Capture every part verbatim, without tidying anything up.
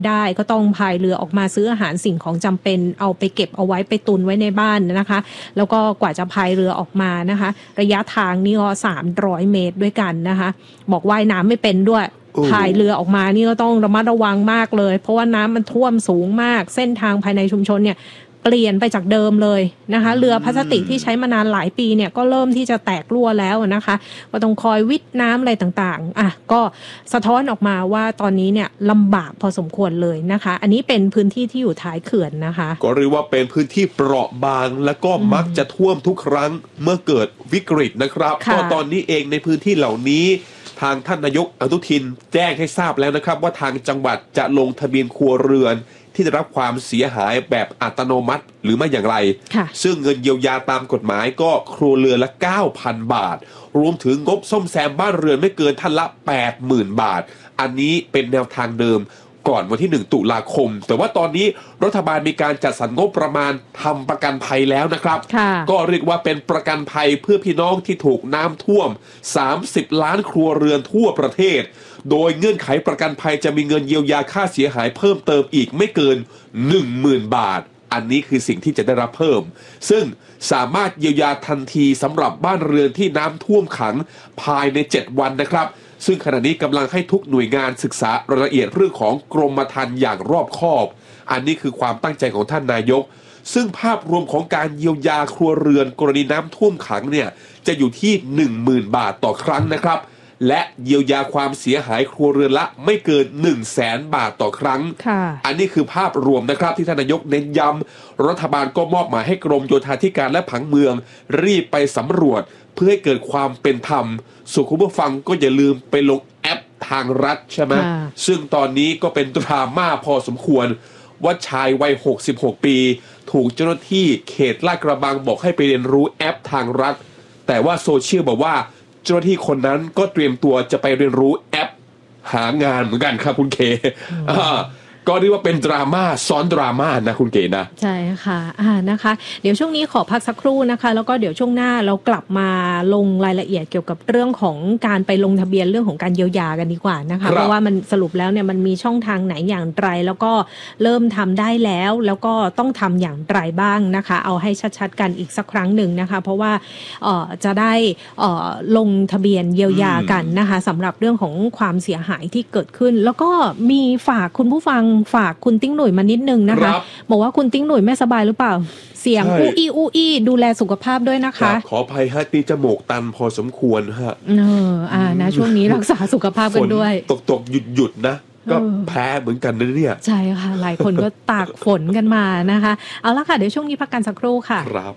ได้ก็ต้องพายเรือออกมาซื้ออาหารสิ่งของจำเป็นเอาไปเก็บเอาไว้ไปตุนไว้ในบ้านนะคะแล้วก็กว่าจะพายเรือออกมานะคะระยะทางนี่ก็สามร้อยเมตรด้วยกันนะคะบอกว่ายน้ำไม่เป็นด้วยพายเรือออกมานี่ก็ต้องระมัดระวังมากเลยเพราะว่าน้ำมันท่วมสูงมากเส้นทางภายในชุมชนเนี่ยเปลี่ยนไปจากเดิมเลยนะคะเรือพลาสติกที่ใช้มานานหลายปีเนี่ยก็เริ่มที่จะแตกรั่วแล้วนะคะก็ต้องคอยวิทน้ำอะไรต่างๆอ่ะก็สะท้อนออกมาว่าตอนนี้เนี่ยลำบากพอสมควรเลยนะคะอันนี้เป็นพื้นที่ที่อยู่ท้ายเขื่อนนะคะก็เรียกว่าเป็นพื้นที่เปราะบางและก็มักจะท่วมทุกครั้งเมื่อเกิดวิกฤตนะครับก็ตอนนี้เองในพื้นที่เหล่านี้ทางท่านนายกอนุทินแจ้งให้ทราบแล้วนะครับว่าทางจังหวัดจะลงทะเบียนครัวเรือนที่ได้รับความเสียหายแบบอัตโนมัติหรือไม่อย่างไรซึ่งเงินเยียวยาตามกฎหมายก็ครัวเรือนละ เก้าพัน บาทรวมถึงงบซ่อมแซมบ้านเรือนไม่เกินท่านละ แปดหมื่น บาทอันนี้เป็นแนวทางเดิมก่อนวันที่หนึ่งตุลาคมแต่ว่าตอนนี้รัฐบาลมีการจัดสรรงบประมาณทำประกันภัยแล้วนะครับก็เรียกว่าเป็นประกันภัยเพื่อพี่น้องที่ถูกน้ำท่วมสามสิบล้านครัวเรือนทั่วประเทศโดยเงื่อนไขประกันภัยจะมีเงินเยียวยาค่าเสียหายเพิ่มเติมอีกไม่เกิน หนึ่งหมื่น บาทอันนี้คือสิ่งที่จะได้รับเพิ่มซึ่งสามารถเยียวยาทันทีสำหรับบ้านเรือนที่น้ำท่วมขังภายในเจ็ดวันนะครับซึ่งขณะนี้กำลังให้ทุกหน่วยงานศึกษารายละเอียดเรื่องของกรมธรรม์อย่างรอบคอบอันนี้คือความตั้งใจของท่านนายกซึ่งภาพรวมของการเยียวยาครัวเรือนกรณีน้ำท่วมขังเนี่ยจะอยู่ที่ หนึ่งหมื่น บาทต่อครั้งนะครับและเยียวยาความเสียหายครัวเรือนละไม่เกิน หนึ่งแสน บาทต่อครั้งอันนี้คือภาพรวมนะครับที่ท่านนายกเน้นย้ำรัฐบาลก็มอบหมายให้กรมโยธาธิการและผังเมืองรีบไปสำรวจเพื่อให้เกิดความเป็นธรรมส่วนคุณผู้ฟังก็อย่าลืมไปลงแอปทางรัฐใช่ไหมซึ่งตอนนี้ก็เป็นดราม่าพอสมควรว่าชายวัยหกสิบหกปีถูกเจ้าหน้าที่เขตลาดกระบังบอกให้ไปเรียนรู้แอปทางรัฐแต่ว่าโซเชียลบอกว่าเจ้าหน้าที่คนนั้นก็เตรียมตัวจะไปเรียนรู้แอปหางานเหมือนกันครับคุณเคก็เรียกว่าเป็นดราม่าซ้อนดราม่านะคุณเก๋นะใช่ค่ะอ่านะคะเดี๋ยวช่วงนี้ขอพักสักครู่นะคะแล้วก็เดี๋ยวช่วงหน้าเรากลับมาลงรายละเอียดเกี่ยวกับเรื่องของการไปลงทะเบียนเรื่องของการเยียวยากันดีกว่านะคะเพราะว่ามันสรุปแล้วเนี่ยมันมีช่องทางไหนอย่างไรแล้วก็เริ่มทำได้แล้วแล้วก็ต้องทำอย่างไรบ้างนะคะเอาให้ชัดๆกันอีกสักครั้งหนึ่งนะคะเพราะว่าเอ่อจะได้เอ่อลงทะเบียนเยียวยากันนะคะสำหรับเรื่องของความเสียหายที่เกิดขึ้นแล้วก็มีฝากคุณผู้ฟังฝากคุณติ้งหนุ่ยมานิดนึงนะคะบอกว่าคุณติ้งหนุ่ยไม่สบายหรือเปล่าเสียงอู้อี้อู้อี้ดูแลสุขภาพด้วยนะคะขออภัยฮะตีจมูกตันพอสมควรฮะเอออ่านะช่วงนี้รักษาสุขภาพกันด้วยตกตกหยุดหยุดนะก็แพ้เหมือนกันนะเนี่ยใช่ค่ะหลายคนก็ตากฝนกันมานะคะเอาละค่ะเดี๋ยวช่วงนี้พักกันสักครู่ค่ะครับ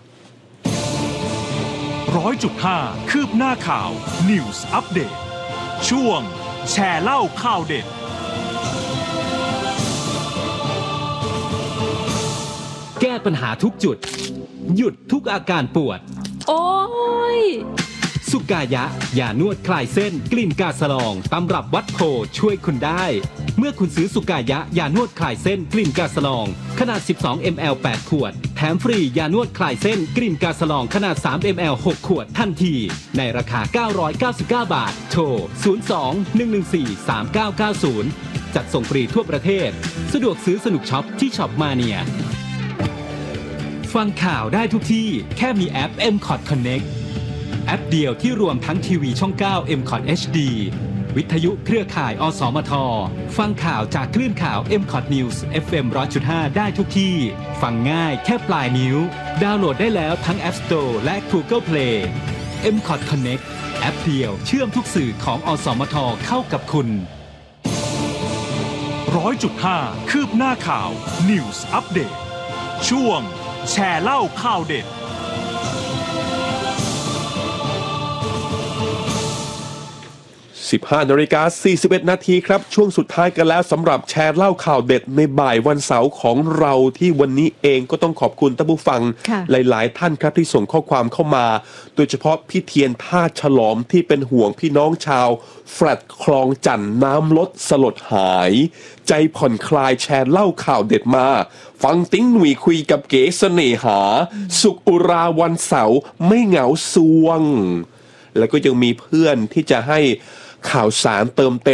ร้อยจุดห้าคืบหน้าข่าว News Update ช่วงแชร์เล่าข่าวเด็ดแก้ปัญหาทุกจุดหยุดทุกอาการปวดโอ้ยสุกายะยานวดคลายเส้นกลิ่นกาสลองตำรับวัดโพช่วยคุณได้เมื่อคุณซื้อสุกายะยานวดคลายเส้นกลิ่นกาสลองขนาดสิบสองมิลลิลิตร แปดขวดแถมฟรียานวดคลายเส้นกลิ่นกาสลองขนาดสามมิลลิลิตร หกขวดทันทีในราคาเก้าร้อยเก้าสิบเก้าบาทโทรศูนย์ สอง หนึ่ง หนึ่ง สี่ สาม เก้า เก้า ศูนย์จัดส่งฟรีทั่วประเทศสะดวกซื้อสนุกช็อปที่ช็อปมาเนียฟังข่าวได้ทุกที่แค่มีแอป เอ็ม คอท Connect แอปเดียวที่รวมทั้งทีวีช่องเก้า เอ็ม คอท เอช ดี วิทยุเครือข่ายอสมทฟังข่าวจากคลื่นข่าว เอ็ม คอท News เอฟ เอ็ม หนึ่งร้อยจุดห้า ได้ทุกที่ฟังง่ายแค่ปลายนิ้วดาวน์โหลดได้แล้วทั้ง App Store และ Google Play เอ็ม คอท Connect แอปเดียวเชื่อมทุกสื่อของอสมทเข้ากับคุณร้อยจุดห้าคืบหน้าข่าว News Update ช่วงแชร์เล่าข่าวเด็ดสิบห้านาฬิกาสี่สิบเอ็ดนาทีครับช่วงสุดท้ายกันแล้วสำหรับแชร์เล่าข่าวเด็ดในบ่ายวันเสาร์ของเราที่วันนี้เองก็ต้องขอบคุณท่านผู้ฟังหลายๆท่านครับที่ส่งข้อความเข้ามาโดยเฉพาะพี่เทียนท่าฉลอมที่เป็นห่วงพี่น้องชาวแฟลตคลองจันทน์น้ำลดสลดหายใจผ่อนคลายแชร์เล่าข่าวเด็ดมาฟังติ้งหนุ่ยคุยกับเก๋เสน่หาสุขอุราวันเสาร์ไม่เหงาซวงแล้วก็ยังมีเพื่อนที่จะให้ข่าวสารเติมเต็ม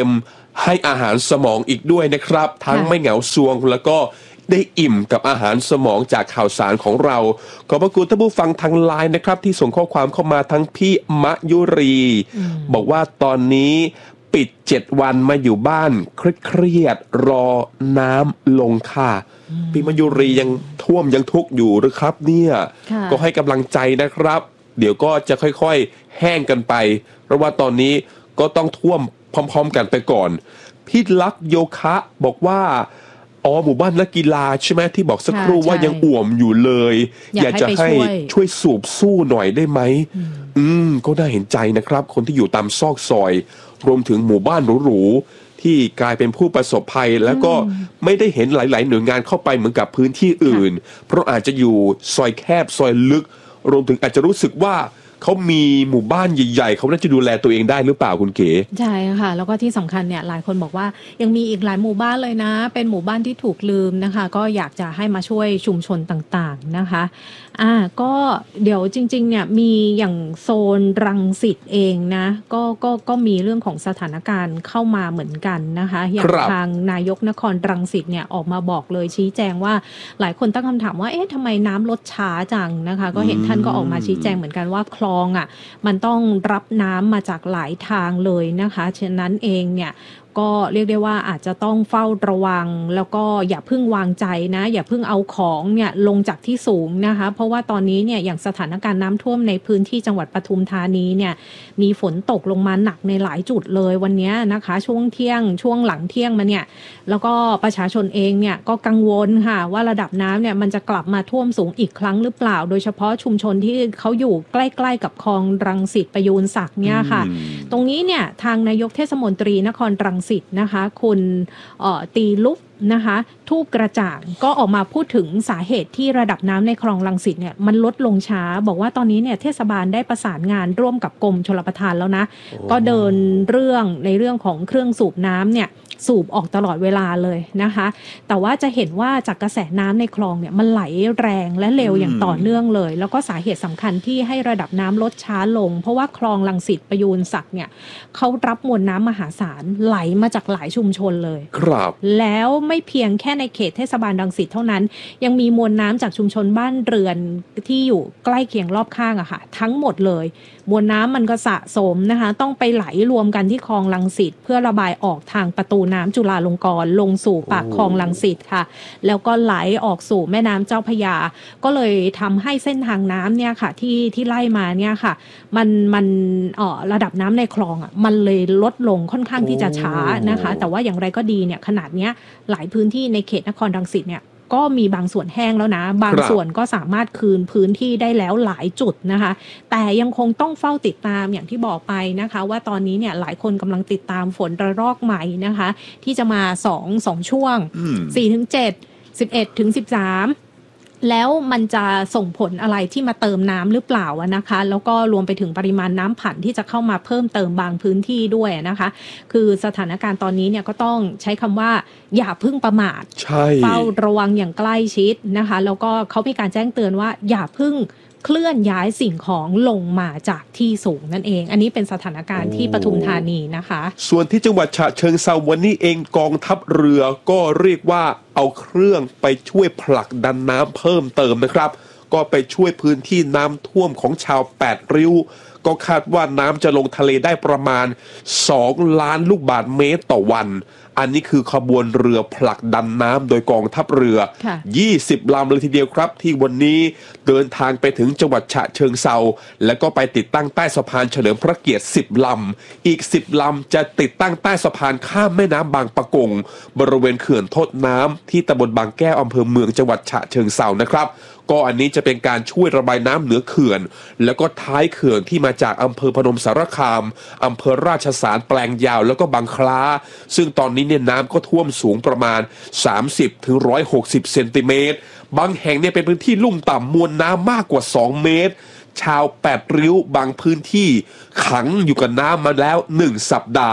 ให้อาหารสมองอีกด้วยนะครับทั้งไม่เหงาซวงแล้วก็ได้อิ่มกับอาหารสมองจากข่าวสารของเราขอบพระคุณท่านผู้ฟังทางไลน์นะครับที่ส่งข้อความเข้ามาทั้งพี่มะยุรีบอกว่าตอนนี้ปิดเจ็ดวันมาอยู่บ้านเครียดๆรอน้ำลงค่ะพี่มะยุรียังท่วมยังทุกข์อยู่หรือครับเนี่ยก็ให้กำลังใจนะครับเดี๋ยวก็จะค่อยๆแห้งกันไปเพราะว่าตอนนี้ก็ต้องท่วมพร้อมๆกันไปก่อนพี่ลักษ์โยคะบอกว่าอ๋อหมู่บ้านนักกีฬาใช่ไหมที่บอกสักครู่ว่ายังอ่วมอยู่เลยอยากจะให้ช่วยสูบสู้หน่อยได้ไหมอืมก็น่าเห็นใจนะครับคนที่อยู่ตามซอกซอยรวมถึงหมู่บ้านหรูๆที่กลายเป็นผู้ประสบภัยแล้วก็ไม่ได้เห็นหลายๆหน่วยงานเข้าไปเหมือนกับพื้นที่อื่นเพราะอาจจะอยู่ซอยแคบซอยลึกรวมถึงอาจจะรู้สึกว่าเขามีหมู่บ้านใหญ่ๆเขาน่าจะดูแลตัวเองได้หรือเปล่าคุณเก๋ใช่ค่ะแล้วก็ที่สำคัญเนี่ยหลายคนบอกว่ายังมีอีกหลายหมู่บ้านเลยนะเป็นหมู่บ้านที่ถูกลืมนะคะก็อยากจะให้มาช่วยชุมชนต่างๆนะคะอ่าก็เดี๋ยวจริงๆเนี่ยมีอย่างโซนรังสิตเองนะก็ก็ก็มีเรื่องของสถานการณ์เข้ามาเหมือนกันนะคะอย่างทางนายกนครรังสิตเนี่ยออกมาบอกเลยชี้แจงว่าหลายคนตั้งคำถามว่าเอ๊ะทำไมน้ำลดช้าจังนะคะก็เห็นท่านก็ออกมาชี้แจงเหมือนกันว่าคลองอ่ะมันต้องรับน้ำมาจากหลายทางเลยนะคะฉะนั้นเองเนี่ยก็เรียกได้ว่าอาจจะต้องเฝ้าระวังแล้วก็อย่าเพิ่งวางใจนะอย่าเพิ่งเอาของเนี่ยลงจากที่สูงนะคะเพราะว่าตอนนี้เนี่ยอย่างสถานการณ์น้ำท่วมในพื้นที่จังหวัดปทุมธานีเนี่ยมีฝนตกลงมาหนักในหลายจุดเลยวันนี้นะคะช่วงเที่ยงช่วงหลังเที่ยงมาเนี่ยแล้วก็ประชาชนเองเนี่ยก็กังวลค่ะว่าระดับน้ำเนี่ยมันจะกลับมาท่วมสูงอีกครั้งหรือเปล่าโดยเฉพาะชุมชนที่เขาอยู่ใกล้ๆกับคลองรังสิตประยูรศักดิ์เนี่ยค่ะตรงนี้เนี่ยทางนายกเทศมนตรีนครรังสิตนะคะคุณตีลุกนะคะทูปกระจ่างก็ออกมาพูดถึงสาเหตุที่ระดับน้ำในคลองรังสิตเนี่ยมันลดลงช้าบอกว่าตอนนี้เนี่ยเทศบาลได้ประสานงานร่วมกับกรมชลประทานแล้วนะก็เดินเรื่องในเรื่องของเครื่องสูบน้ำเนี่ยสูบออกตลอดเวลาเลยนะคะแต่ว่าจะเห็นว่าจากกระแสน้ำในคลองเนี่ยมันไหลแรงและเร็วอย่างต่อเนื่องเลยแล้วก็สาเหตุสำคัญที่ให้ระดับน้ำลดช้าลงเพราะว่าคลองรังสิตประยูรศักดิ์เนี่ยเขารับมวลน้ำมหาศาลไหลมาจากหลายชุมชนเลยครับแล้วไม่เพียงแค่ในเขตเทศบาลรังสิตเท่านั้นยังมีมวลน้ำจากชุมชนบ้านเรือนที่อยู่ใกล้เคียงรอบข้างอะค่ะทั้งหมดเลยมวลน้ำมันก็สะสมนะคะต้องไปไหลรวมกันที่คลองรังสิตเพื่อระบายออกทางประตูน้ำจุฬาลงกรณ์ลงสู่ปากคลองรังสิตค่ะแล้วก็ไหลออกสู่แม่น้ำเจ้าพระยาก็เลยทำให้เส้นทางน้ำเนี่ยค่ะที่ที่ไล่มาเนี่ยค่ะมันมันเอ่อระดับน้ำในคลองอ่ะมันเลยลดลงค่อนข้างที่จะช้านะคะแต่ว่าอย่างไรก็ดีเนี่ยขนาดเนี้ยหลายพื้นที่ในเขตนครรังสิตเนี่ยก็มีบางส่วนแห้งแล้วนะบางส่วนก็สามารถคืนพื้นที่ได้แล้วหลายจุดนะคะแต่ยังคงต้องเฝ้าติดตามอย่างที่บอกไปนะคะว่าตอนนี้เนี่ยหลายคนกำลังติดตามฝนระลอกใหม่นะคะที่จะมาสองสองช่วง สี่ถึงเจ็ด สิบเอ็ดถึงสิบสามแล้วมันจะส่งผลอะไรที่มาเติมน้ำหรือเปล่านะคะแล้วก็รวมไปถึงปริมาณน้ำผันที่จะเข้ามาเพิ่มเติมบางพื้นที่ด้วยนะคะคือสถานการณ์ตอนนี้เนี่ยก็ต้องใช้คำว่าอย่าพึ่งประมาทเฝ้าระวังอย่างใกล้ชิดนะคะแล้วก็เขามีการแจ้งเตือนว่าอย่าพึ่งเคลื่อนย้ายสิ่งของลงมาจากที่สูงนั่นเองอันนี้เป็นสถานการณ์ที่ปทุมธานีนะคะส่วนที่จังหวัดฉะเชิงเทราวันนี้เองกองทัพเรือก็เรียกว่าเอาเครื่องไปช่วยผลักดันน้ำเพิ่มเติมนะครับก็ไปช่วยพื้นที่น้ำท่วมของชาวแปดริ้วก็คาดว่าน้ำจะลงทะเลได้ประมาณสองล้านลูกบาศก์เมตรต่อวันอันนี้คือขบวนเรือผลักดันน้ำโดยกองทัพเรือยี่สิบลำเลยทีเดียวครับที่วันนี้เดินทางไปถึงจังหวัดฉะเชิงเทราแล้วก็ไปติดตั้งใต้สะพานเฉลิมพระเกียรติสิบลำอีกสิบลำจะติดตั้งใต้สะพานข้ามแม่น้ำบางปะกงบริเวณเขื่อนทดน้ำที่ตำบลบางแก้วอำเภอเมืองจังหวัดฉะเชิงเทรานะครับก็อันนี้จะเป็นการช่วยระบายน้ำเหนือเขื่อนแล้วก็ท้ายเขื่อนที่มาจากอำเภอพนมสารคามอำเภอราชสารแปลงยาวแล้วก็บางคล้าซึ่งตอนนี้เนี่ยน้ำก็ท่วมสูงประมาณ สามสิบถึงหนึ่งร้อยหกสิบ เซนติเมตรบางแห่งเนี่ยเป็นพื้นที่ลุ่มต่ำมวลน้ำมากกว่าสองเมตรชาวแปดริ้วบางพื้นที่ขังอยู่กับน้ำมาแล้วหนึ่งสัปดาห์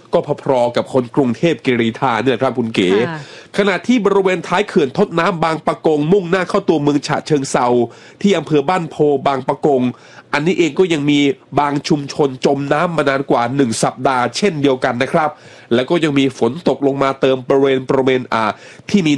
ก็พอๆกับคนกรุงเทพกรีฑาเนี่ยครับคุณเก๋ขณะที่บริเวณท้ายเขื่อนทดน้ำบางปะกงมุ่งหน้าเข้าตัวเมืองฉะเชิงเทราที่อำเภอบ้านโพบางปะกงอันนี้เองก็ยังมีบางชุมชนจมน้ำมานานกว่าหนึ่งสัปดาห์เช่นเดียวกันนะครับแล้วก็ยังมีฝนตกลงมาเติมบริเวณบริเวณอ่าที่มี